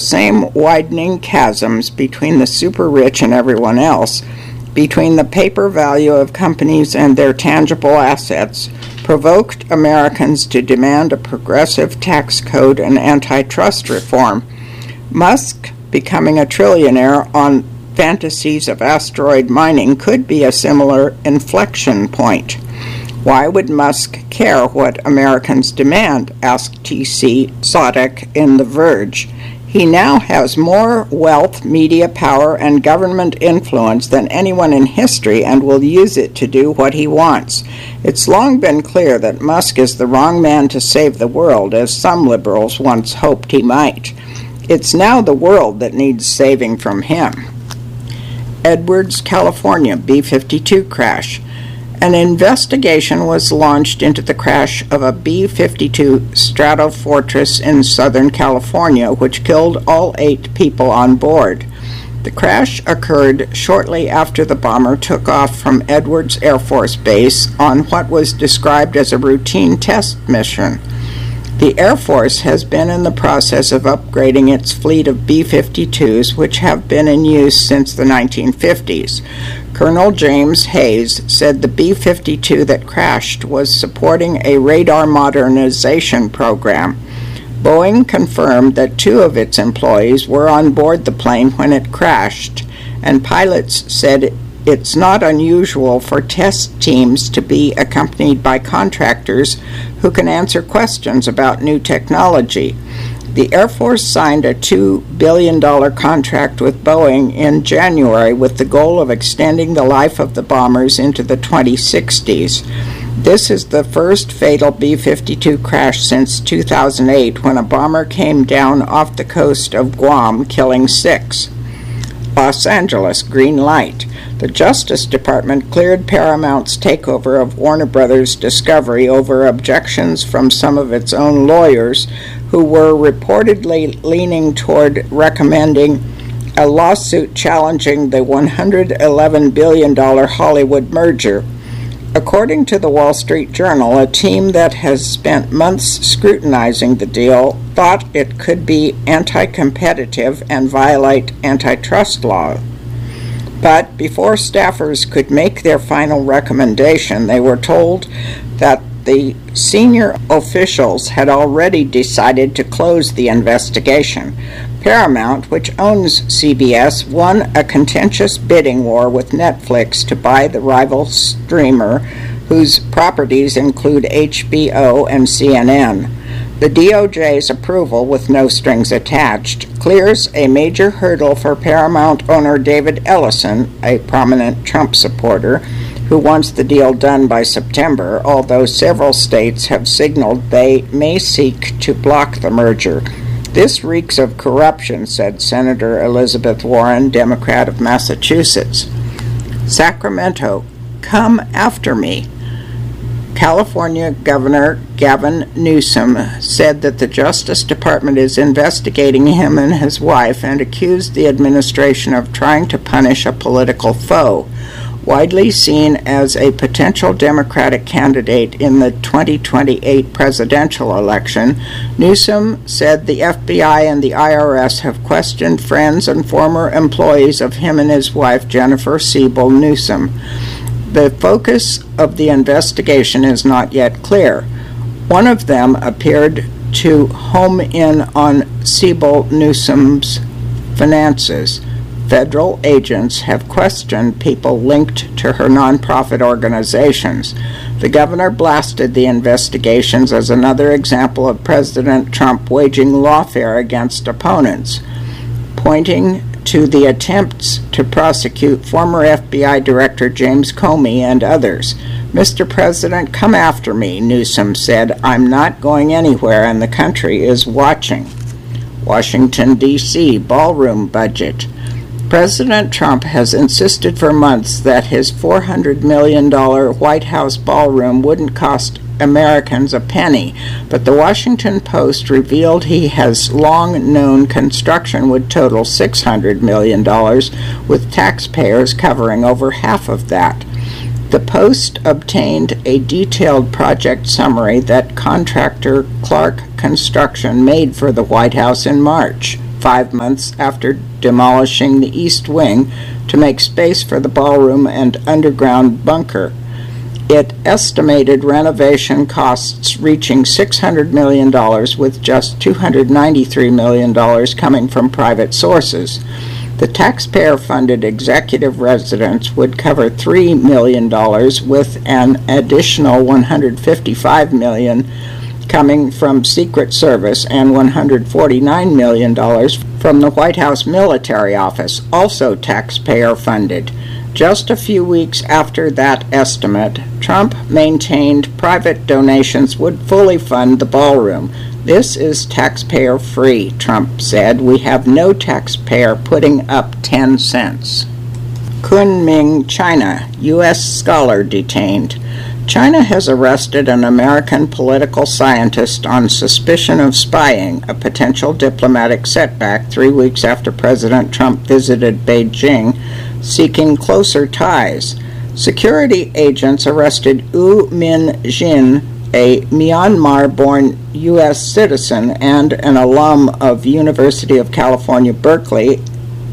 same widening chasms between the super-rich and everyone else, between the paper value of companies and their tangible assets, provoked Americans to demand a progressive tax code and antitrust reform. Musk becoming a trillionaire on fantasies of asteroid mining could be a similar inflection point. Why would Musk care what Americans demand? Asked T.C. Sodek in The Verge. He now has more wealth, media power, and government influence than anyone in history and will use it to do what he wants. It's long been clear that Musk is the wrong man to save the world, as some liberals once hoped he might. It's now the world that needs saving from him. Edwards, California, B-52 crash. An investigation was launched into the crash of a B-52 Stratofortress in Southern California, which killed all 8 people on board. The crash occurred shortly after the bomber took off from Edwards Air Force Base on what was described as a routine test mission. The Air Force has been in the process of upgrading its fleet of B-52s, which have been in use since the 1950s. Colonel James Hayes said the B-52 that crashed was supporting a radar modernization program. Boeing confirmed that 2 of its employees were on board the plane when it crashed, and pilots said it's not unusual for test teams to be accompanied by contractors who can answer questions about new technology. The Air Force signed a $2 billion contract with Boeing in January with the goal of extending the life of the bombers into the 2060s. This is the first fatal B-52 crash since 2008, when a bomber came down off the coast of Guam, killing 6. Los Angeles, green light. The Justice Department cleared Paramount's takeover of Warner Brothers Discovery over objections from some of its own lawyers, who were reportedly leaning toward recommending a lawsuit challenging the $111 billion Hollywood merger. According to the Wall Street Journal, a team that has spent months scrutinizing the deal thought it could be anti-competitive and violate antitrust law. But before staffers could make their final recommendation, they were told that the senior officials had already decided to close the investigation. Paramount, which owns CBS, won a contentious bidding war with Netflix to buy the rival streamer, whose properties include HBO and CNN. The DOJ's approval, with no strings attached, clears a major hurdle for Paramount owner David Ellison, a prominent Trump supporter, who wants the deal done by September, although several states have signaled they may seek to block the merger. This reeks of corruption, said Senator Elizabeth Warren, Democrat of Massachusetts. Sacramento, come after me. California Governor Gavin Newsom said that the Justice Department is investigating him and his wife and accused the administration of trying to punish a political foe. Widely seen as a potential Democratic candidate in the 2028 presidential election, Newsom said the FBI and the IRS have questioned friends and former employees of him and his wife, Jennifer Siebel Newsom. The focus of the investigation is not yet clear. One of them appeared to home in on Siebel Newsom's finances. Federal agents have questioned people linked to her nonprofit organizations. The governor blasted the investigations as another example of President Trump waging lawfare against opponents, pointing to the attempts to prosecute former FBI Director James Comey and others. Mr. President, come after me, Newsom said. I'm not going anywhere, and the country is watching. Washington, D.C. ballroom budget. President Trump has insisted for months that his $400 million White House ballroom wouldn't cost Americans a penny, but the Washington Post revealed he has long known construction would total $600 million, with taxpayers covering over half of that. The Post obtained a detailed project summary that contractor Clark Construction made for the White House in March. 5 months after demolishing the east wing to make space for the ballroom and underground bunker. It estimated renovation costs reaching $600 million, with just $293 million coming from private sources. The taxpayer-funded executive residence would cover $3 million, with an additional $155 million coming from Secret Service and $149 million from the White House Military Office, also taxpayer-funded. Just a few weeks after that estimate, Trump maintained private donations would fully fund the ballroom. "This is taxpayer-free," Trump said. "We have no taxpayer putting up 10 cents. Kunming, China. U.S. scholar detained. China has arrested an American political scientist on suspicion of spying, a potential diplomatic setback 3 weeks after President Trump visited Beijing, seeking closer ties. Security agents arrested Wu Min-jin, a Myanmar-born U.S. citizen and an alum of University of California, Berkeley,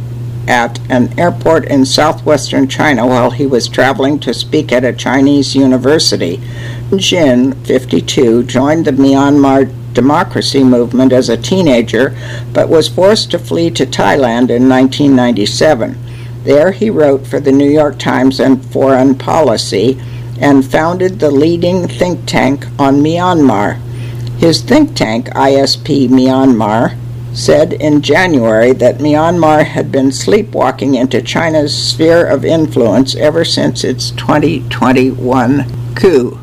at an airport in southwestern China while he was traveling to speak at a Chinese university. Jin, 52, joined the Myanmar democracy movement as a teenager, but was forced to flee to Thailand in 1997. There he wrote for the New York Times and Foreign Policy and founded the leading think tank on Myanmar. His think tank, ISP Myanmar, said in January that Myanmar had been sleepwalking into China's sphere of influence ever since its 2021 coup.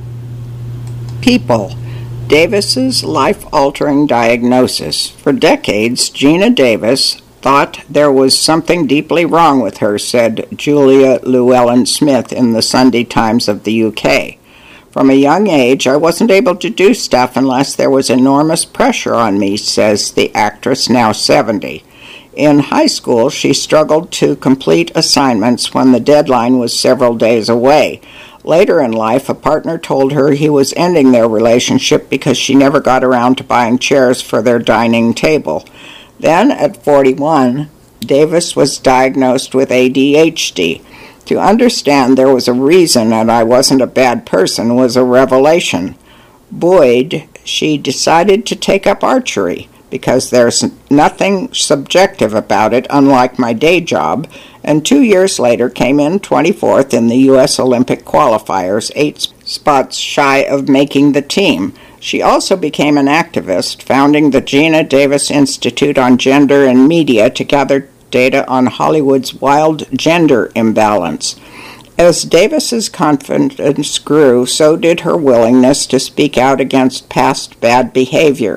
People. Davis's life-altering diagnosis. For decades, Gina Davis thought there was something deeply wrong with her, said Julia Llewellyn-Smith in the Sunday Times of the UK. From a young age, I wasn't able to do stuff unless there was enormous pressure on me, says the actress, now 70. In high school, she struggled to complete assignments when the deadline was several days away. Later in life, a partner told her he was ending their relationship because she never got around to buying chairs for their dining table. Then, at 41, Davis was diagnosed with ADHD. To understand there was a reason and I wasn't a bad person was a revelation. Buoyed, she decided to take up archery because there's nothing subjective about it, unlike my day job, and 2 years later came in 24th in the U.S. Olympic qualifiers, 8 spots shy of making the team. She also became an activist, founding the Gina Davis Institute on Gender and Media to gather data on Hollywood's wild gender imbalance. As Davis's confidence grew, so did her willingness to speak out against past bad behavior.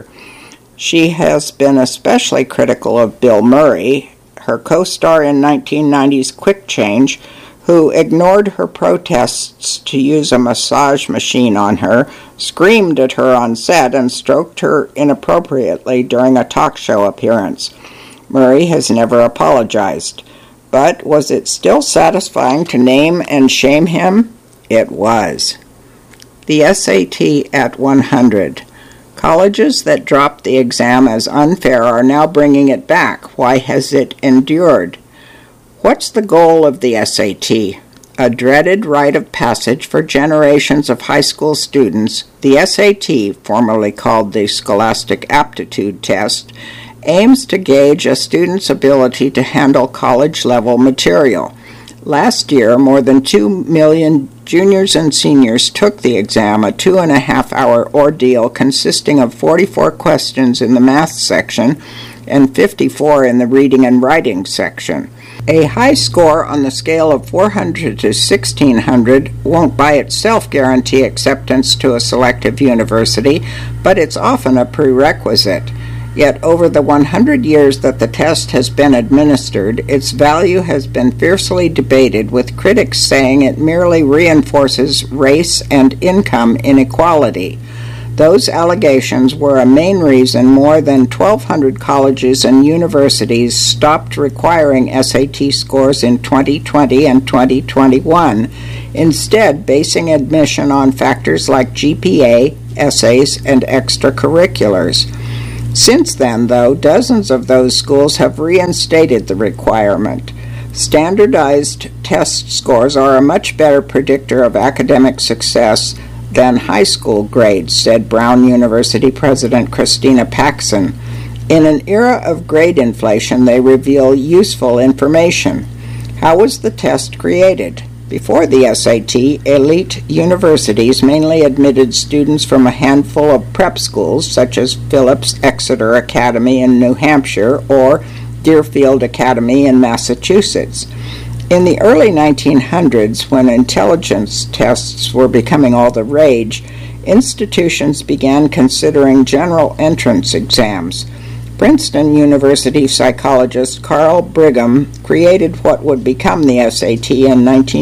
She has been especially critical of Bill Murray, her co-star in 1990's Quick Change, who ignored her protests to use a massage machine on her, screamed at her on set, and stroked her inappropriately during a talk show appearance. Murray has never apologized. But was it still satisfying to name and shame him? It was. The SAT at 100. Colleges that dropped the exam as unfair are now bringing it back. Why has it endured? What's the goal of the SAT? A dreaded rite of passage for generations of high school students, the SAT, formerly called the Scholastic Aptitude Test, aims to gauge a student's ability to handle college-level material. Last year, more than 2 million juniors and seniors took the exam, a 2.5-hour ordeal consisting of 44 questions in the math section and 54 in the reading and writing section. A high score on the scale of 400 to 1600 won't by itself guarantee acceptance to a selective university, but it's often a prerequisite. Yet over the 100 years that the test has been administered, its value has been fiercely debated, with critics saying it merely reinforces race and income inequality. Those allegations were a main reason more than 1,200 colleges and universities stopped requiring SAT scores in 2020 and 2021, instead basing admission on factors like GPA, essays, and extracurriculars. Since then, though, dozens of those schools have reinstated the requirement. Standardized test scores are a much better predictor of academic success than high school grades, said Brown University President Christina Paxson. In an era of grade inflation, they reveal useful information. How was the test created? Before the SAT, elite universities mainly admitted students from a handful of prep schools, such as Phillips Exeter Academy in New Hampshire or Deerfield Academy in Massachusetts. In the early 1900s, when intelligence tests were becoming all the rage, institutions began considering general entrance exams. Princeton University psychologist Carl Brigham created what would become the SAT in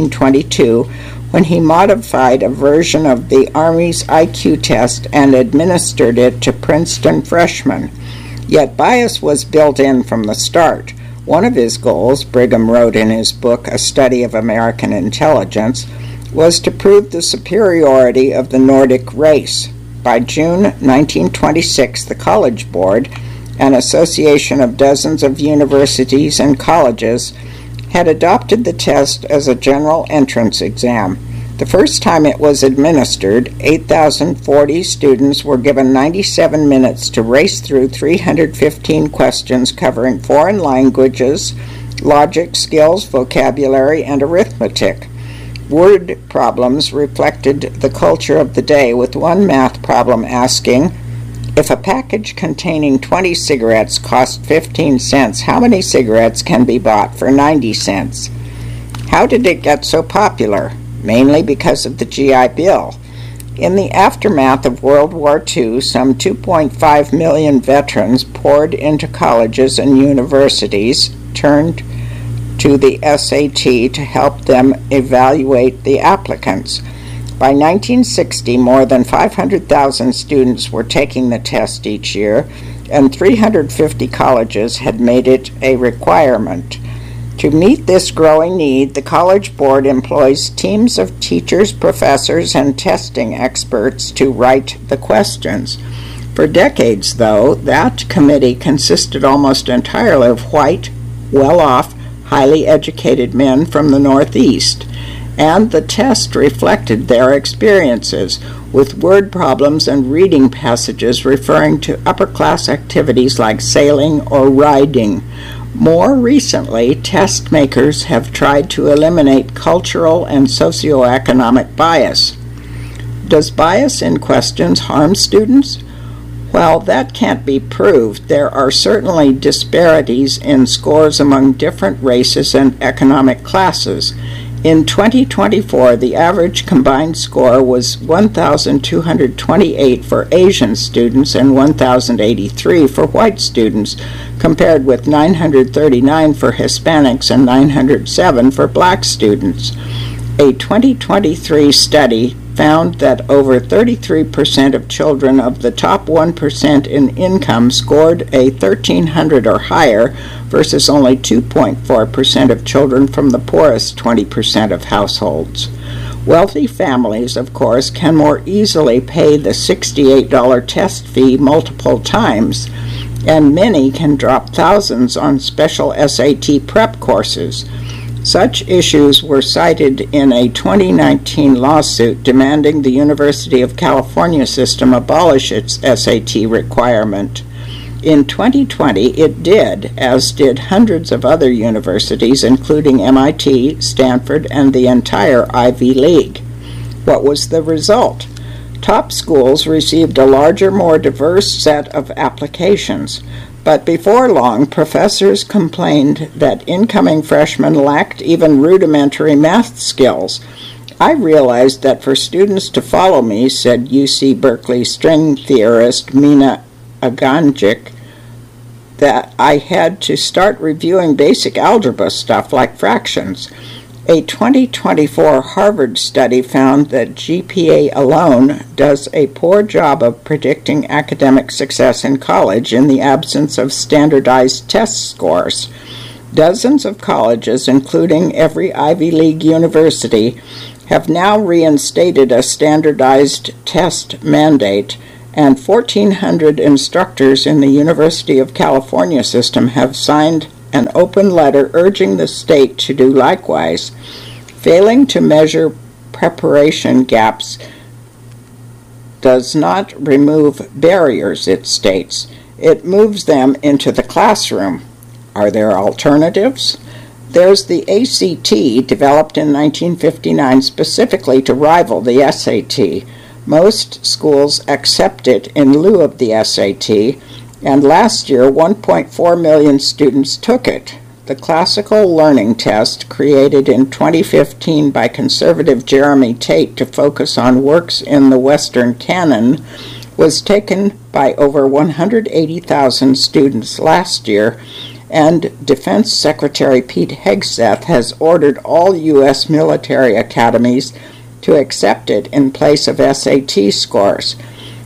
1922 when he modified a version of the Army's IQ test and administered it to Princeton freshmen. Yet bias was built in from the start. One of his goals, Brigham wrote in his book A Study of American Intelligence, was to prove the superiority of the Nordic race. By June 1926, the College Board, an association of dozens of universities and colleges, had adopted the test as a general entrance exam. The first time it was administered, 8,040 students were given 97 minutes to race through 315 questions covering foreign languages, logic skills, vocabulary, and arithmetic. Word problems reflected the culture of the day, with one math problem asking, if a package containing 20 cigarettes cost 15 cents, how many cigarettes can be bought for 90 cents? How did it get so popular? Mainly because of the GI Bill. In the aftermath of World War II, some 2.5 million veterans poured into colleges and universities, turned to the SAT to help them evaluate the applicants. By 1960, more than 500,000 students were taking the test each year, and 350 colleges had made it a requirement. To meet this growing need, the College Board employs teams of teachers, professors, and testing experts to write the questions. For decades, though, that committee consisted almost entirely of white, well-off, highly educated men from the Northeast, and the test reflected their experiences, with word problems and reading passages referring to upper-class activities like sailing or riding. More recently, test makers have tried to eliminate cultural and socioeconomic bias. Does bias in questions harm students? Well, that can't be proved. There are certainly disparities in scores among different races and economic classes. In 2024, the average combined score was 1,228 for Asian students and 1,083 for white students, compared with 939 for Hispanics and 907 for black students. A 2023 study found that over 33% of children of the top 1% in income scored a 1,300 or higher versus only 2.4% of children from the poorest 20% of households. Wealthy families, of course, can more easily pay the $68 test fee multiple times, and many can drop thousands on special SAT prep courses. Such issues were cited in a 2019 lawsuit demanding the University of California system abolish its SAT requirement. In 2020, it did, as did hundreds of other universities, including MIT, Stanford, and the entire Ivy League. What was the result? Top schools received a larger, more diverse set of applications. But before long, professors complained that incoming freshmen lacked even rudimentary math skills. I realized that for students to follow me, said UC Berkeley string theorist Mina Aganjic, that I had to start reviewing basic algebra stuff like fractions. A 2024 Harvard study found that GPA alone does a poor job of predicting academic success in college in the absence of standardized test scores. Dozens of colleges, including every Ivy League university, have now reinstated a standardized test mandate, and 1,400 instructors in the University of California system have signed an open letter urging the state to do likewise. Failing to measure preparation gaps does not remove barriers, it states. It moves them into the classroom. Are there alternatives? There's the ACT, developed in 1959 specifically to rival the SAT. Most schools accept it in lieu of the SAT, and last year 1.4 million students took it. The classical learning test, created in 2015 by conservative Jeremy Tate to focus on works in the Western canon, was taken by over 180,000 students last year, and Defense Secretary Pete Hegseth has ordered all U.S. military academies to accept it in place of SAT scores.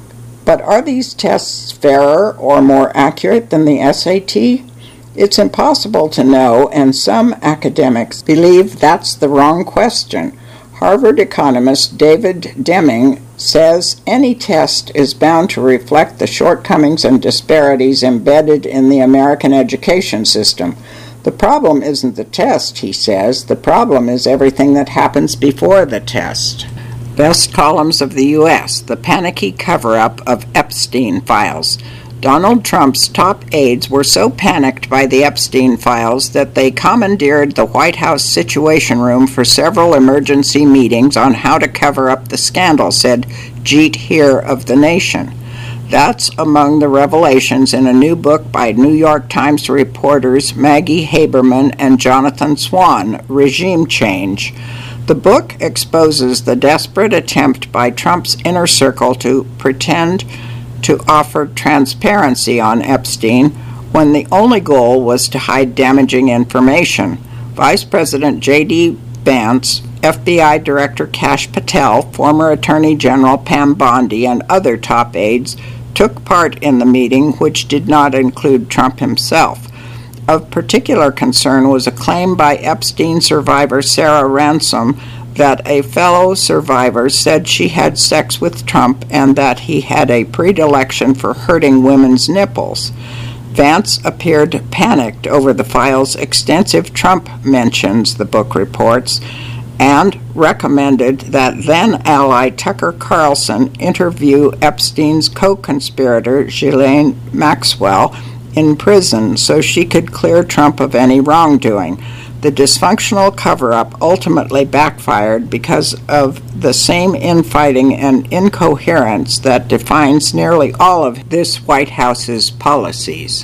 But are these tests fairer or more accurate than the SAT? It's impossible to know, and some academics believe that's the wrong question. Harvard economist David Deming says any test is bound to reflect the shortcomings and disparities embedded in the American education system. The problem isn't the test, he says. The problem is everything that happens before the test. Best columns of the U.S., the panicky cover-up of Epstein files. Donald Trump's top aides were so panicked by the Epstein files that they commandeered the White House Situation Room for several emergency meetings on how to cover up the scandal, said Jeet Heer of The Nation. That's among the revelations in a new book by New York Times reporters Maggie Haberman and Jonathan Swan, Regime Change. The book exposes the desperate attempt by Trump's inner circle to pretend to offer transparency on Epstein when the only goal was to hide damaging information. Vice President J.D. Vance, FBI Director Kash Patel, former Attorney General Pam Bondi, and other top aides took part in the meeting, which did not include Trump himself. Of particular concern was a claim by Epstein survivor Sarah Ransom that a fellow survivor said she had sex with Trump and that he had a predilection for hurting women's nipples. Vance appeared panicked over the file's extensive Trump mentions, the book reports, and recommended that then-ally Tucker Carlson interview Epstein's co-conspirator Ghislaine Maxwell in prison so she could clear Trump of any wrongdoing. The dysfunctional cover-up ultimately backfired because of the same infighting and incoherence that defines nearly all of this White House's policies.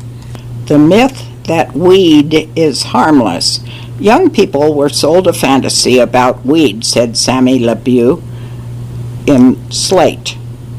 The myth that weed is harmless. Young people were sold a fantasy about weed, said Sammy LeBeau in Slate.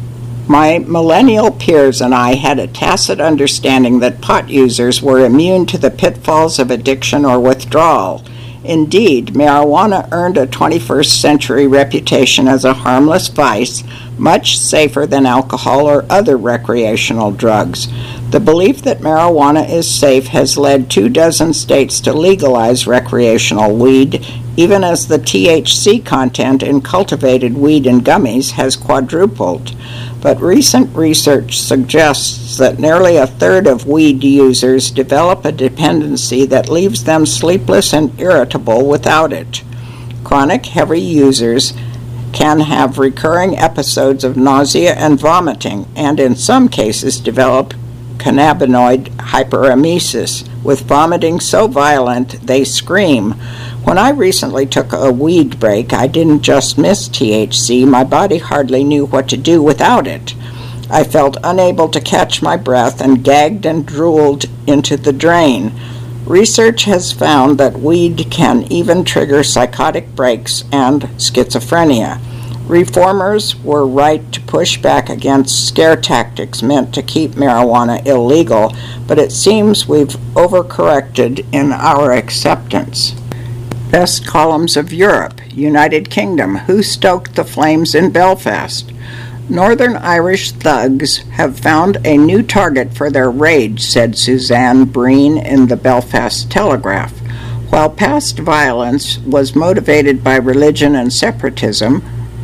My millennial peers and I had a tacit understanding that pot users were immune to the pitfalls of addiction or withdrawal. Indeed, marijuana earned a 21st century reputation as a harmless vice, much safer than alcohol or other recreational drugs. The belief that marijuana is safe has led 24 states to legalize recreational weed, even as the THC content in cultivated weed and gummies has quadrupled. But recent research suggests that nearly a third of weed users develop a dependency that leaves them sleepless and irritable without it. Chronic heavy users can have recurring episodes of nausea and vomiting, and in some cases develop cannabinoid hyperemesis, with vomiting so violent they scream. When I recently took a weed break, I didn't just miss THC, my body hardly knew what to do without it. I felt unable to catch my breath and gagged and drooled into the drain. Research has found that weed can even trigger psychotic breaks and schizophrenia. Reformers were right to push back against scare tactics meant to keep marijuana illegal, but it seems we've overcorrected in our acceptance. Best columns of Europe. United Kingdom. Who stoked the flames in Belfast? Northern Irish thugs have found a new target for their rage, said Suzanne Breen in the Belfast Telegraph. While past violence was motivated by religion and separatism,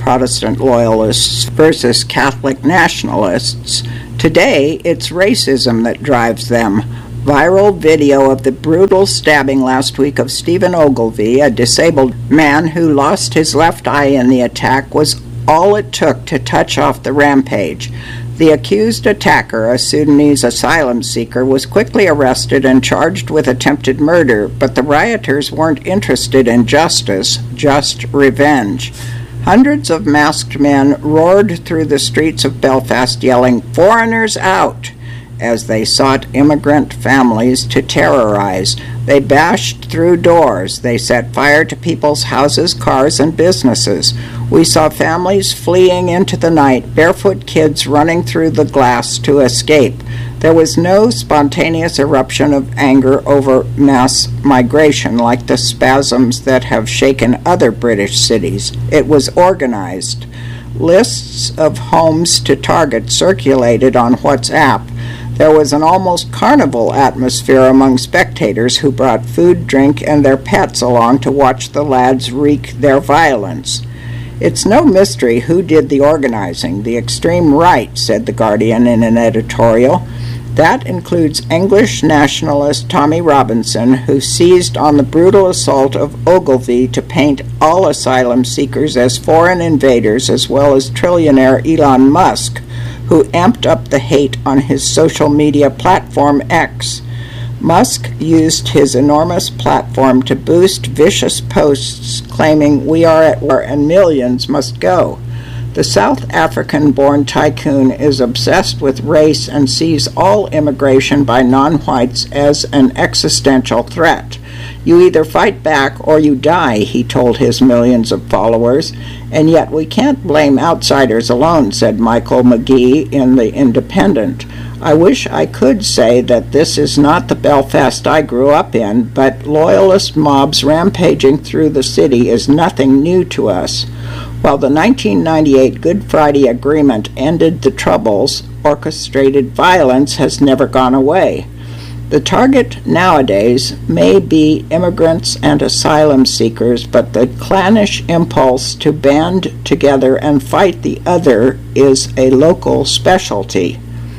Protestant loyalists versus Catholic nationalists. Today, it's racism that drives them. Viral video of the brutal stabbing last week of Stephen Ogilvy, a disabled man who lost his left eye in the attack, was all it took to touch off the rampage. The accused attacker, a Sudanese asylum seeker, was quickly arrested and charged with attempted murder, but the rioters weren't interested in justice, just revenge. Hundreds of masked men roared through the streets of Belfast yelling, "Foreigners out!" as they sought immigrant families to terrorize. They bashed through doors. They set fire to people's houses, cars, and businesses. We saw families fleeing into the night, barefoot kids running through the glass to escape. There was no spontaneous eruption of anger over mass migration like the spasms that have shaken other British cities. It was organized. Lists of homes to target circulated on WhatsApp. There was an almost carnival atmosphere among spectators who brought food, drink, and their pets along to watch the lads wreak their violence. "It's no mystery who did the organizing. The extreme right," said The Guardian in an editorial. That includes English nationalist Tommy Robinson, who seized on the brutal assault of Ogilvy to paint all asylum seekers as foreign invaders, as well as trillionaire Elon Musk, who amped up the hate on his social media platform X. Musk used his enormous platform to boost vicious posts claiming we are at war and millions must go. The South African-born tycoon is obsessed with race and sees all immigration by non-whites as an existential threat. "You either fight back or you die," he told his millions of followers. "And yet we can't blame outsiders alone," said Michael McGee in The Independent. "I wish I could say that this is not the Belfast I grew up in, but loyalist mobs rampaging through the city is nothing new to us. While the 1998 Good Friday Agreement ended the Troubles, orchestrated violence has never gone away. The target nowadays may be immigrants and asylum seekers, but the clannish impulse to band together and fight the other is a local specialty.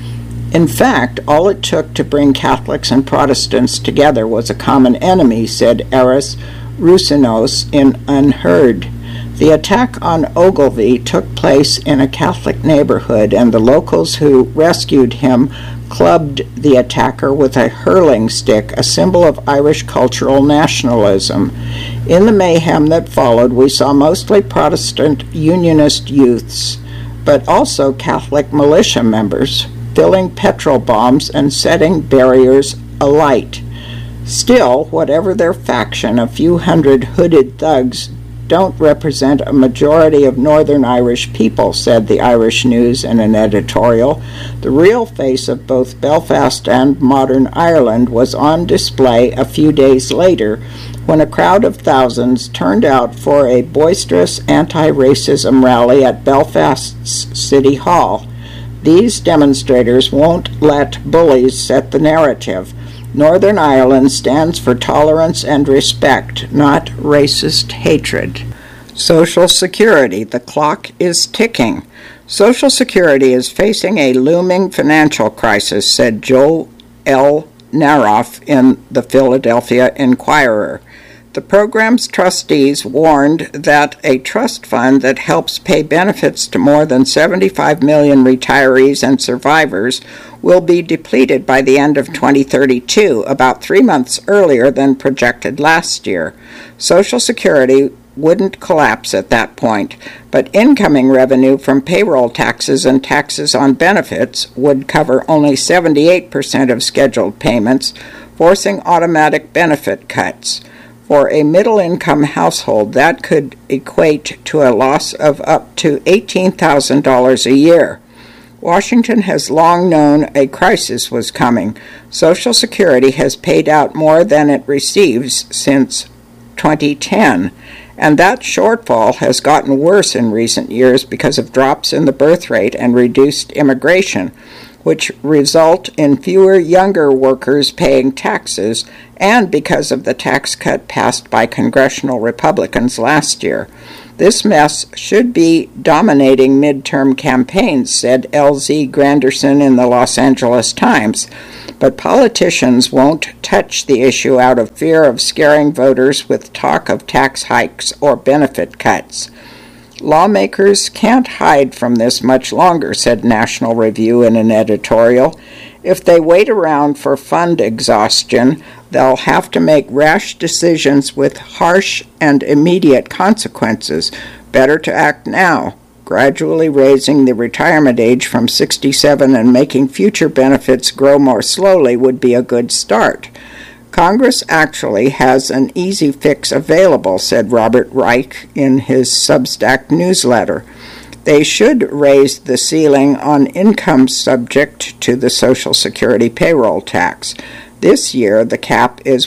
In fact, all it took to bring Catholics and Protestants together was a common enemy," said Eris Roussinos in Unheard. The attack on Ogilvy took place in a Catholic neighborhood, and the locals who rescued him clubbed the attacker with a hurling stick, a symbol of Irish cultural nationalism. In the mayhem that followed, we saw mostly Protestant Unionist youths, but also Catholic militia members, filling petrol bombs and setting barriers alight. Still, whatever their faction, a few hundred hooded thugs don't represent a majority of Northern Irish people, said the Irish News in an editorial. The real face of both Belfast and modern Ireland was on display a few days later when a crowd of thousands turned out for a boisterous anti-racism rally at Belfast's City Hall. These demonstrators won't let bullies set the narrative. Northern Ireland stands for tolerance and respect, not racist hatred. Social Security. The clock is ticking. Social Security is facing a looming financial crisis, said Joel L. Naroff in the Philadelphia Inquirer. The program's trustees warned that a trust fund that helps pay benefits to more than 75 million retirees and survivors will be depleted by the end of 2032, about 3 months earlier than projected last year. Social Security wouldn't collapse at that point, but incoming revenue from payroll taxes and taxes on benefits would cover only 78% of scheduled payments, forcing automatic benefit cuts. For a middle-income household, that could equate to a loss of up to $18,000 a year. Washington has long known a crisis was coming. Social Security has paid out more than it receives since 2010, and that shortfall has gotten worse in recent years because of drops in the birth rate and reduced immigration, which result in fewer younger workers paying taxes, and because of the tax cut passed by congressional Republicans last year. This mess should be dominating midterm campaigns, said L.Z. Granderson in the Los Angeles Times. But politicians won't touch the issue out of fear of scaring voters with talk of tax hikes or benefit cuts. Lawmakers can't hide from this much longer, said National Review in an editorial. If they wait around for fund exhaustion, they'll have to make rash decisions with harsh and immediate consequences. Better to act now. Gradually raising the retirement age from 67 and making future benefits grow more slowly would be a good start. Congress actually has an easy fix available, said Robert Reich in his Substack newsletter. They should raise the ceiling on income subject to the Social Security payroll tax. This year, the cap is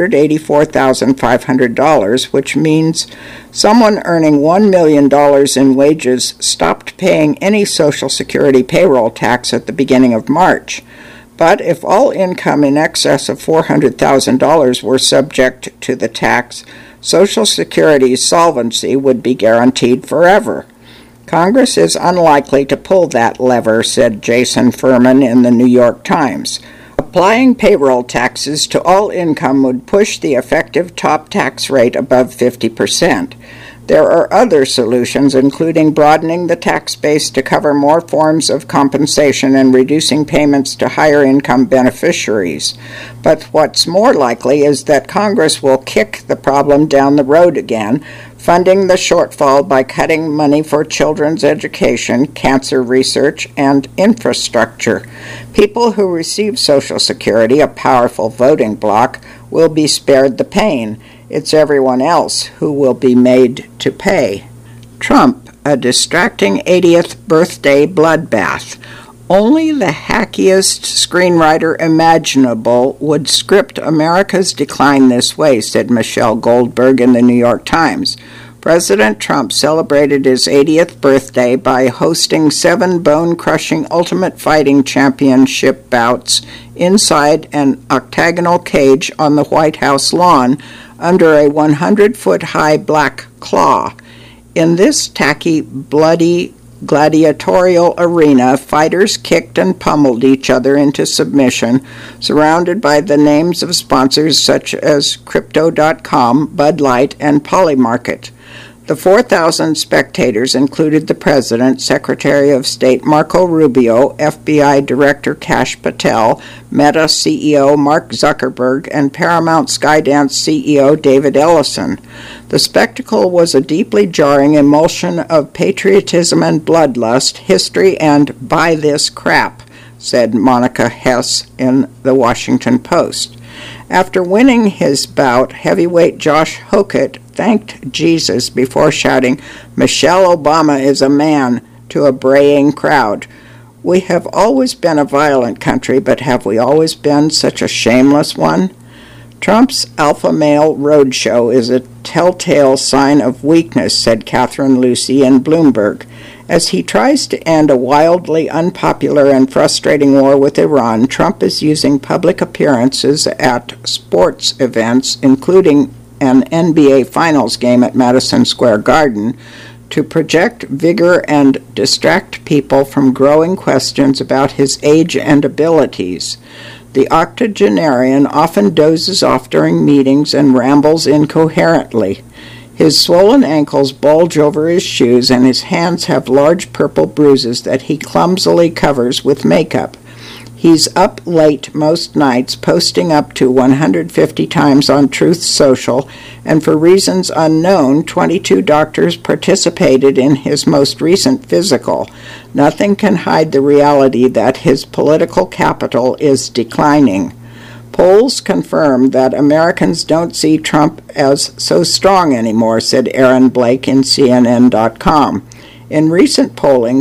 $184,500, which means someone earning $1 million in wages stopped paying any Social Security payroll tax at the beginning of March. But if all income in excess of $400,000 were subject to the tax, Social Security's solvency would be guaranteed forever. Congress is unlikely to pull that lever, said Jason Furman in the New York Times. Applying payroll taxes to all income would push the effective top tax rate above 50%. There are other solutions, including broadening the tax base to cover more forms of compensation and reducing payments to higher income beneficiaries. But what's more likely is that Congress will kick the problem down the road again, funding the shortfall by cutting money for children's education, cancer research, and infrastructure. People who receive Social Security, a powerful voting bloc, will be spared the pain. It's everyone else who will be made to pay. Trump, a distracting 80th birthday bloodbath. Only the hackiest screenwriter imaginable would script America's decline this way, said Michelle Goldberg in the New York Times. President Trump celebrated his 80th birthday by hosting 7 bone-crushing Ultimate Fighting Championship bouts inside an octagonal cage on the White House lawn under a 100-foot-high black claw. In this tacky, bloody, gladiatorial arena, fighters kicked and pummeled each other into submission, surrounded by the names of sponsors such as Crypto.com, Bud Light, and Polymarket. The 4,000 spectators included the President, Secretary of State Marco Rubio, FBI Director Kash Patel, Meta CEO Mark Zuckerberg, and Paramount Skydance CEO David Ellison. The spectacle was a deeply jarring emulsion of patriotism and bloodlust, history, and buy this crap, said Monica Hess in the Washington Post. After winning his bout, heavyweight Josh Hokett thanked Jesus before shouting, "Michelle Obama is a man," to a braying crowd. We have always been a violent country, but have we always been such a shameless one? Trump's alpha male roadshow is a telltale sign of weakness, said Catherine Lucy in Bloomberg. As he tries to end a wildly unpopular and frustrating war with Iran, Trump is using public appearances at sports events, including an NBA Finals game at Madison Square Garden, to project vigor and distract people from growing questions about his age and abilities. The octogenarian often dozes off during meetings and rambles incoherently. His swollen ankles bulge over his shoes, and his hands have large purple bruises that he clumsily covers with makeup. He's up late most nights, posting up to 150 times on Truth Social, and for reasons unknown, 22 doctors participated in his most recent physical. Nothing can hide the reality that his political capital is declining. Polls confirm that Americans don't see Trump as so strong anymore, said Aaron Blake in CNN.com. In recent polling,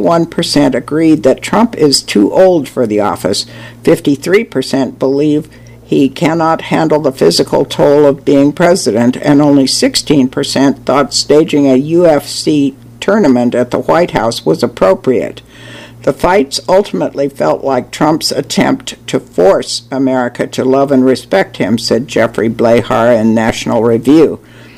61% agreed that Trump is too old for the office. 53% believe he cannot handle the physical toll of being president, and only 16% thought staging a UFC tournament at the White House was appropriate. The fights ultimately felt like Trump's attempt to force America to love and respect him, said Jeffrey Blahar in National Review.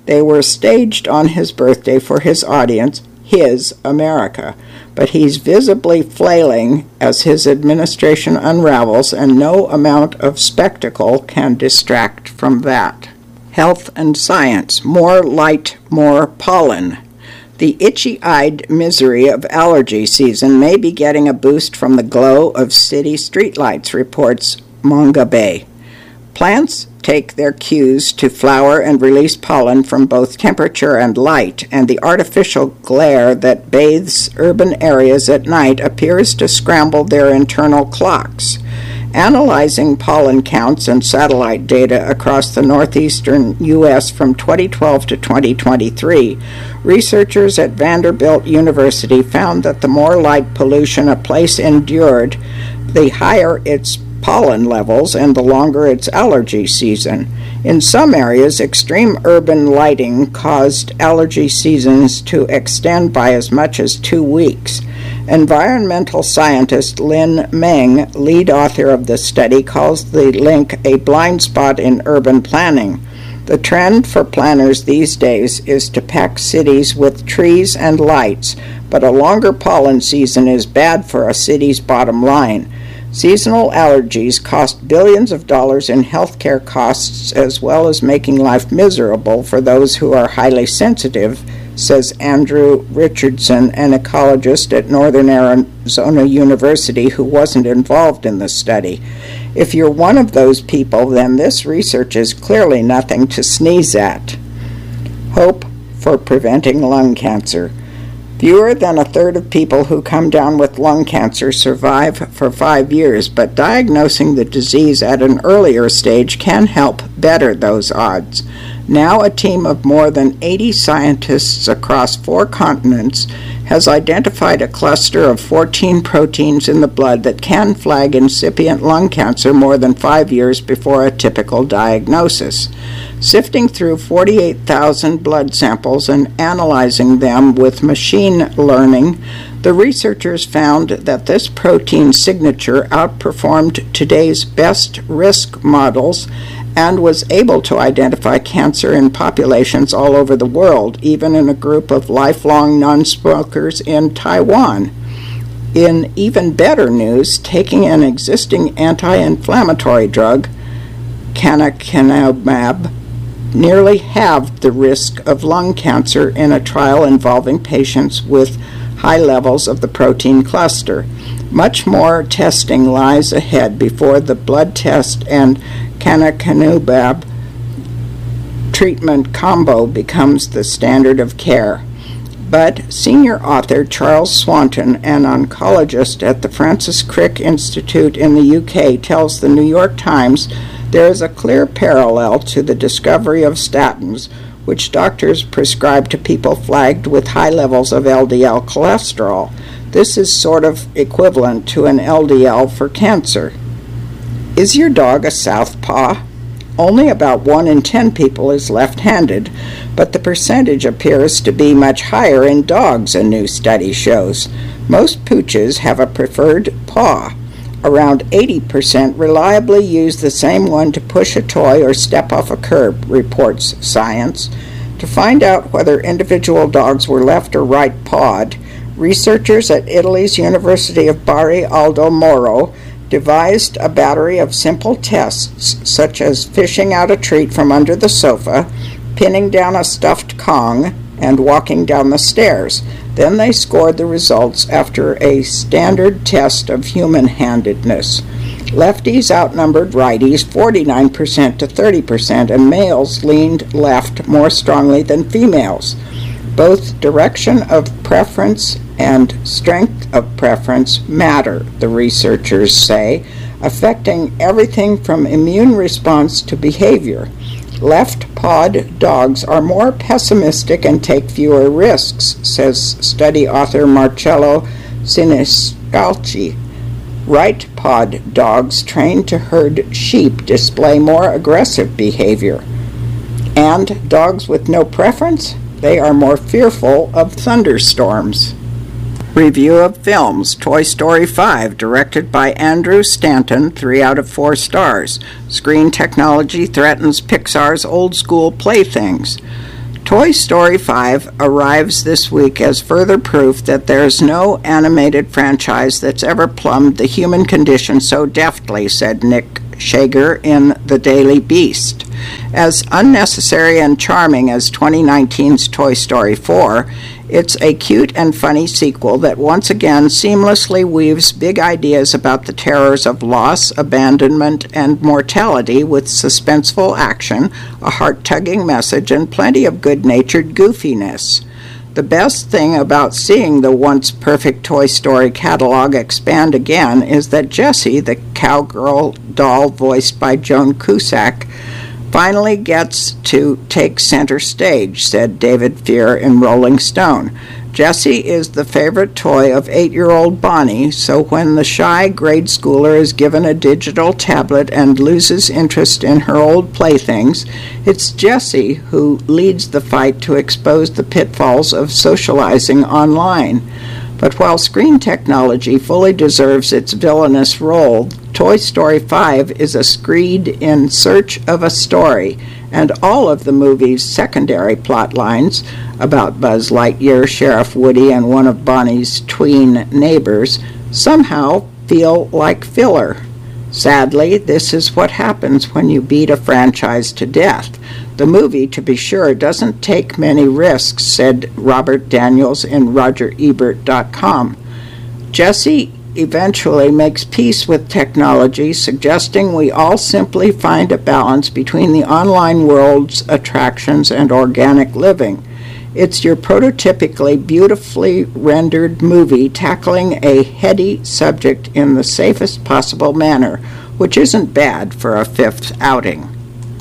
They were staged on his birthday for his audience, his America, but he's visibly flailing as his administration unravels, and no amount of spectacle can distract from that. Health and science, more light, more pollen. The itchy-eyed misery of allergy season may be getting a boost from the glow of city streetlights, reports Mongabe. Plants take their cues to flower and release pollen from both temperature and light, and the artificial glare that bathes urban areas at night appears to scramble their internal clocks. Analyzing pollen counts and satellite data across the northeastern U.S. from 2012 to 2023, researchers at Vanderbilt University found that the more light pollution a place endured, the higher its pollen levels and the longer its allergy season. In some areas, extreme urban lighting caused allergy seasons to extend by as much as 2 weeks. Environmental scientist Lin Meng, lead author of the study, calls the link a blind spot in urban planning. The trend for planners these days is to pack cities with trees and lights, but a longer pollen season is bad for a city's bottom line. Seasonal allergies cost billions of dollars in healthcare costs, as well as making life miserable for those who are highly sensitive, says Andrew Richardson, an ecologist at Northern Arizona University who wasn't involved in the study. If you're one of those people, then this research is clearly nothing to sneeze at. Hope for preventing lung cancer. Fewer than a third of people who come down with lung cancer survive for 5 years, but diagnosing the disease at an earlier stage can help better those odds. Now a team of more than 80 scientists across 4 continents has identified a cluster of 14 proteins in the blood that can flag incipient lung cancer more than 5 years before a typical diagnosis. Sifting through 48,000 blood samples and analyzing them with machine learning, the researchers found that this protein signature outperformed today's best risk models and was able to identify cancer in populations all over the world, even in a group of lifelong non-smokers in Taiwan. In even better news, taking an existing anti-inflammatory drug, canakinumab, nearly halved the risk of lung cancer in a trial involving patients with high levels of the protein cluster. Much more testing lies ahead before the blood test and canakinumab treatment combo becomes the standard of care. But senior author Charles Swanton, an oncologist at the Francis Crick Institute in the UK, tells the New York Times there is a clear parallel to the discovery of statins, which doctors prescribe to people flagged with high levels of LDL cholesterol. This is sort of equivalent to an LDL for cancer. Is your dog a southpaw? Only about 1 in 10 people is left-handed, but the percentage appears to be much higher in dogs, a new study shows. Most pooches have a preferred paw. Around 80% reliably use the same one to push a toy or step off a curb, reports Science. To find out whether individual dogs were left or right-pawed, researchers at Italy's University of Bari Aldo Moro devised a battery of simple tests, such as fishing out a treat from under the sofa, pinning down a stuffed Kong, and walking down the stairs. Then they scored the results after a standard test of human-handedness. Lefties outnumbered righties 49% to 30%, and males leaned left more strongly than females. Both direction of preference and strength of preference matter, the researchers say, affecting everything from immune response to behavior. Left-pawed dogs are more pessimistic and take fewer risks, says study author Marcello Siniscalchi. Right-pawed dogs trained to herd sheep display more aggressive behavior. And dogs with no preference? They are more fearful of thunderstorms. Review of films. Toy Story 5, directed by Andrew Stanton, 3 out of 4 stars. Screen technology threatens Pixar's old-school playthings. Toy Story 5 arrives this week as further proof that there's no animated franchise that's ever plumbed the human condition so deftly, said Nick Shager in The Daily Beast. As unnecessary and charming as 2019's Toy Story 4, it's a cute and funny sequel that once again seamlessly weaves big ideas about the terrors of loss, abandonment, and mortality with suspenseful action, a heart-tugging message, and plenty of good-natured goofiness. The best thing about seeing the once-perfect Toy Story catalog expand again is that Jessie, the cowgirl doll voiced by Joan Cusack, finally gets to take center stage, said David Fear in Rolling Stone. Jessie is the favorite toy of 8-year-old Bonnie, so when the shy grade schooler is given a digital tablet and loses interest in her old playthings, it's Jessie who leads the fight to expose the pitfalls of socializing online. But while screen technology fully deserves its villainous role, Toy Story 5 is a screed in search of a story, and all of the movie's secondary plot lines about Buzz Lightyear, Sheriff Woody, and one of Bonnie's tween neighbors somehow feel like filler. Sadly, this is what happens when you beat a franchise to death. The movie, to be sure, doesn't take many risks, said Robert Daniels in RogerEbert.com. Jessie eventually makes peace with technology, suggesting we all simply find a balance between the online world's attractions and organic living. It's your prototypically beautifully rendered movie tackling a heady subject in the safest possible manner, which isn't bad for a fifth outing.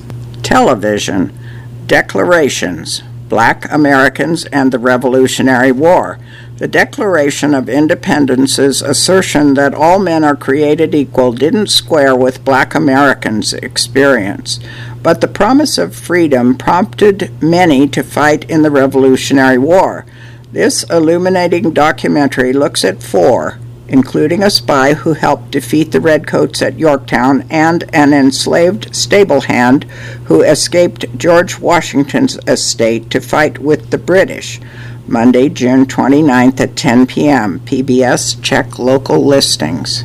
Television. Declarations. Black Americans and the Revolutionary War. The Declaration of Independence's assertion that all men are created equal didn't square with Black Americans' experience, but the promise of freedom prompted many to fight in the Revolutionary War. This illuminating documentary looks at 4, including a spy who helped defeat the Redcoats at Yorktown and an enslaved stable hand who escaped George Washington's estate to fight with the British. Monday, June 29th at 10 p.m. PBS, check local listings.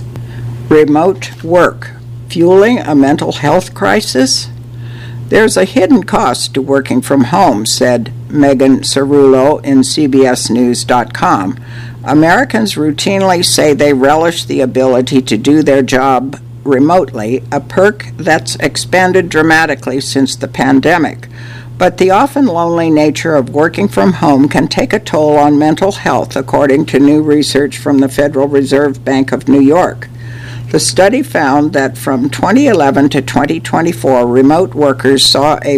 Remote work, fueling a mental health crisis? There's a hidden cost to working from home, said Megan Cerullo in CBSNews.com. Americans routinely say they relish the ability to do their job remotely, a perk that's expanded dramatically since the pandemic. But the often lonely nature of working from home can take a toll on mental health, according to new research from the Federal Reserve Bank of New York. The study found that from 2011 to 2024, remote workers saw a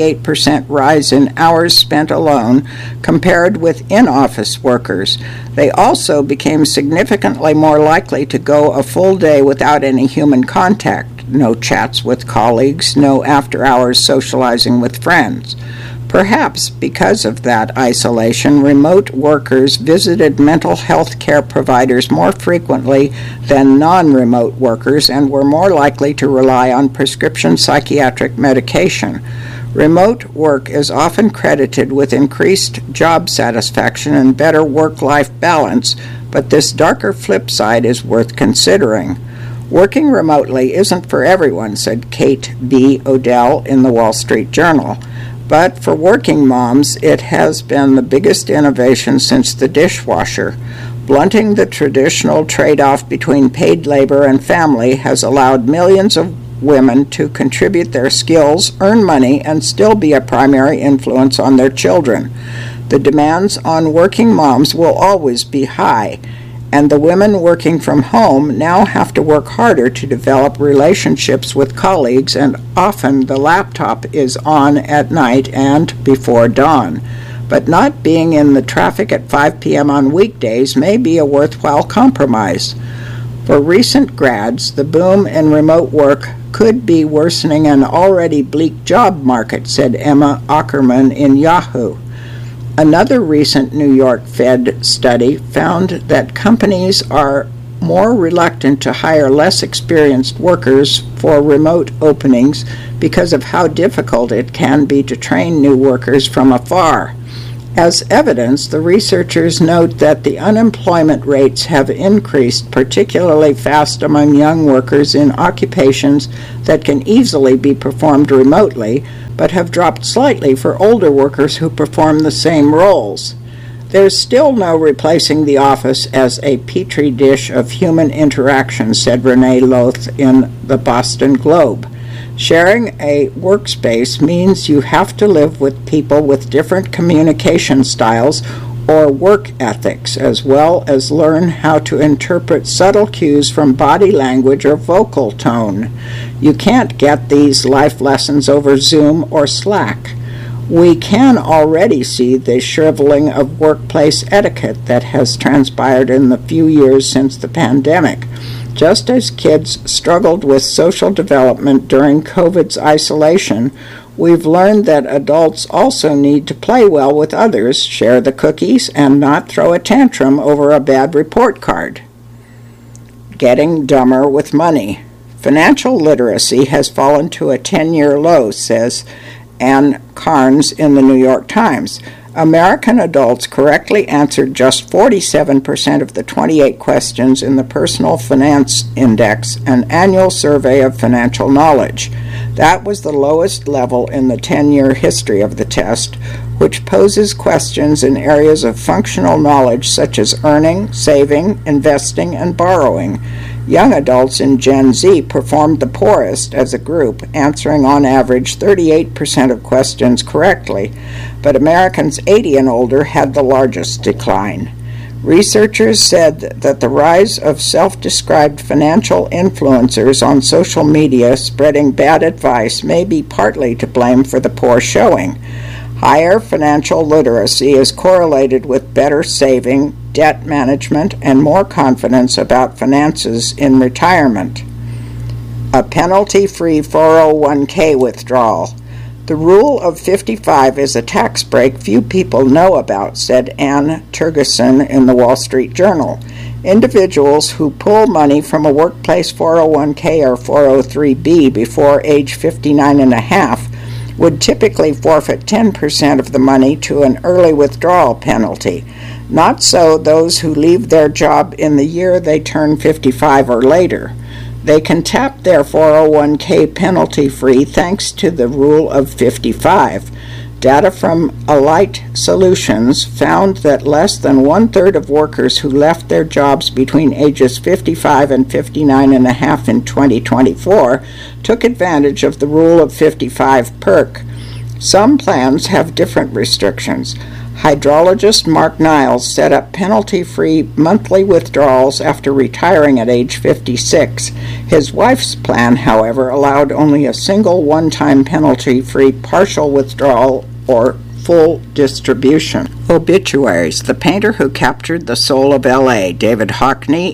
58% rise in hours spent alone compared with in-office workers. They also became significantly more likely to go a full day without any human contact. No chats with colleagues, no after-hours socializing with friends. Perhaps because of that isolation, remote workers visited mental health care providers more frequently than non-remote workers and were more likely to rely on prescription psychiatric medication. Remote work is often credited with increased job satisfaction and better work-life balance, but this darker flip side is worth considering. Working remotely isn't for everyone, said Kate B. Odell in the Wall Street Journal. But for working moms, it has been the biggest innovation since the dishwasher. Blunting the traditional trade-off between paid labor and family has allowed millions of women to contribute their skills, earn money, and still be a primary influence on their children. The demands on working moms will always be high, and the women working from home now have to work harder to develop relationships with colleagues, and often the laptop is on at night and before dawn. But not being in the traffic at 5 p.m. on weekdays may be a worthwhile compromise. For recent grads, the boom in remote work could be worsening an already bleak job market, said Emma Ackerman in Yahoo. Another recent New York Fed study found that companies are more reluctant to hire less experienced workers for remote openings because of how difficult it can be to train new workers from afar. As evidence, the researchers note that the unemployment rates have increased particularly fast among young workers in occupations that can easily be performed remotely, but have dropped slightly for older workers who perform the same roles. There's still no replacing the office as a petri dish of human interaction, said Renee Loth in the Boston Globe. Sharing a workspace means you have to live with people with different communication styles or work ethics, as well as learn how to interpret subtle cues from body language or vocal tone. You can't get these life lessons over Zoom or Slack. We can already see the shriveling of workplace etiquette that has transpired in the few years since the pandemic. Just as kids struggled with social development during COVID's isolation, we've learned that adults also need to play well with others, share the cookies, and not throw a tantrum over a bad report card. Getting dumber with money. Financial literacy has fallen to a 10-year low, says Ann Carnes in the New York Times. American adults correctly answered just 47% of the 28 questions in the Personal Finance Index, an annual survey of financial knowledge. That was the lowest level in the 10-year history of the test, which poses questions in areas of functional knowledge such as earning, saving, investing, and borrowing. Young adults in Gen Z performed the poorest as a group, answering on average 38% of questions correctly, but Americans 80 and older had the largest decline. Researchers said that the rise of self-described financial influencers on social media spreading bad advice may be partly to blame for the poor showing. Higher financial literacy is correlated with better saving, debt management, and more confidence about finances in retirement. A penalty-free 401k withdrawal. The rule of 55 is a tax break few people know about, said Ann Tergeson in the Wall Street Journal. Individuals who pull money from a workplace 401k or 403b before age 59 and a half would typically forfeit 10% of the money to an early withdrawal penalty. Not so those who leave their job in the year they turn 55 or later. They can tap their 401k penalty-free thanks to the rule of 55. Data from Alight Solutions found that less than one-third of workers who left their jobs between ages 55 and 59 and a half in 2024 took advantage of the rule of 55 perk. Some plans have different restrictions. Hydrologist Mark Niles set up penalty-free monthly withdrawals after retiring at age 56. His wife's plan, however, allowed only a single one-time penalty-free partial withdrawal or full distribution. Obituaries. The painter who captured the soul of L.A., David Hockney,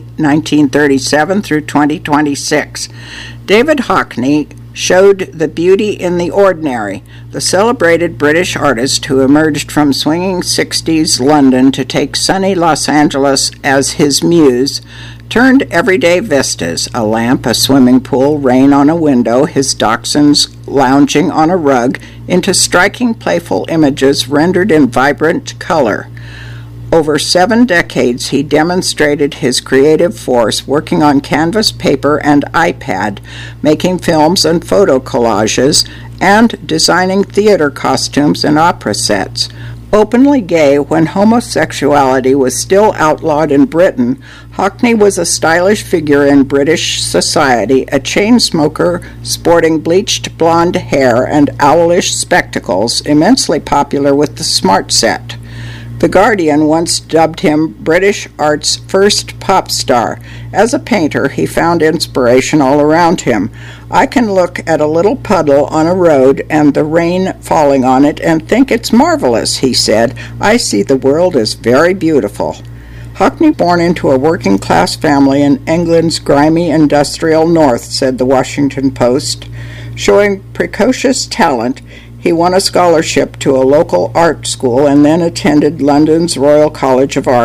1937 through 2026. David Hockney showed the beauty in the ordinary. The celebrated British artist who emerged from swinging 60s London to take sunny Los Angeles as his muse turned everyday vistas, a lamp, a swimming pool, rain on a window, his dachshunds lounging on a rug, into striking playful images rendered in vibrant color. Over 7 decades, he demonstrated his creative force working on canvas, paper, and iPad, making films and photo collages, and designing theater costumes and opera sets. Openly gay when homosexuality was still outlawed in Britain, Hockney was a stylish figure in British society, a chain smoker sporting bleached blonde hair and owlish spectacles, immensely popular with the smart set. The Guardian once dubbed him British art's first pop star. As a painter, he found inspiration all around him. I can look at a little puddle on a road and the rain falling on it and think it's marvelous, he said. I see the world as very beautiful. Hockney, born into a working-class family in England's grimy industrial north, said the Washington Post. Showing precocious talent, he won a scholarship to a local art school and then attended London's Royal College of Art,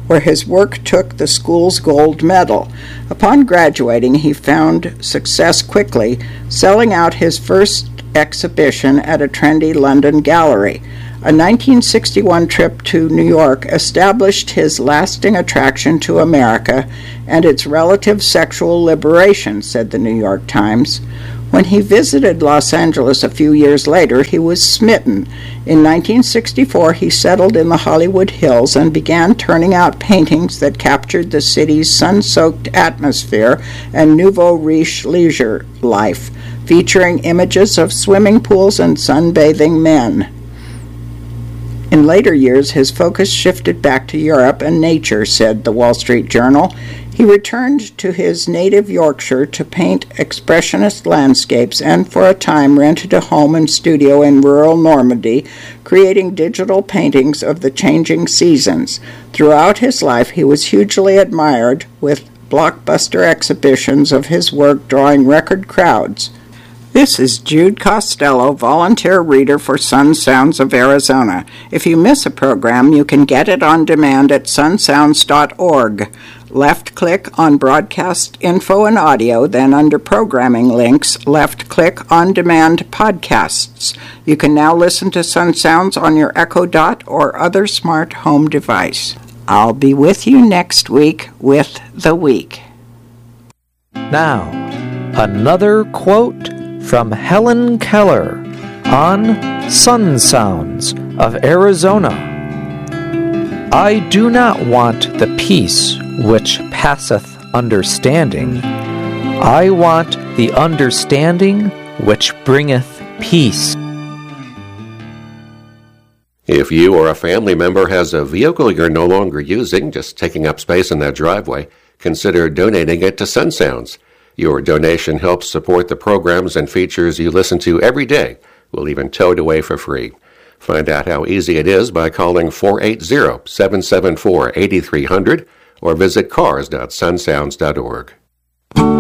where his work took the school's gold medal. Upon graduating, he found success quickly, selling out his first exhibition at a trendy London gallery. A 1961 trip to New York established his lasting attraction to America and its relative sexual liberation, said the New York Times. When he visited Los Angeles a few years later, he was smitten. In 1964, he settled in the Hollywood Hills and began turning out paintings that captured the city's sun-soaked atmosphere and nouveau riche leisure life, featuring images of swimming pools and sunbathing men. In later years, his focus shifted back to Europe and nature, said the Wall Street Journal. He returned to his native Yorkshire to paint expressionist landscapes and for a time rented a home and studio in rural Normandy, creating digital paintings of the changing seasons. Throughout his life, he was hugely admired, with blockbuster exhibitions of his work drawing record crowds. This is Jude Costello, volunteer reader for Sun Sounds of Arizona. If you miss a program, you can get it on demand at sunsounds.org. Left-click on Broadcast Info and Audio, then under Programming Links, left-click On Demand Podcasts. You can now listen to Sun Sounds on your Echo Dot or other smart home device. I'll be with you next week with The Week. Now, another quote from Helen Keller on Sun Sounds of Arizona. I do not want the peace which passeth understanding. I want the understanding which bringeth peace. If you or a family member has a vehicle you're no longer using, just taking up space in that driveway, consider donating it to Sun Sounds. Your donation helps support the programs and features you listen to every day. We'll even tow it away for free. Find out how easy it is by calling 480-774-8300 or visit cars.sunsounds.org.